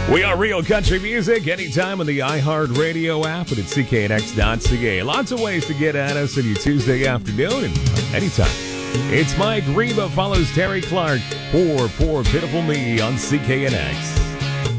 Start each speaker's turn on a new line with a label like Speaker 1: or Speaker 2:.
Speaker 1: We are Real Country Music anytime on the iHeartRadio app and at cknx.ca. Lots of ways to get at us on your Tuesday afternoon and anytime. It's Mike Reba follows Terry Clark. Poor, poor, pitiful me on CKNX.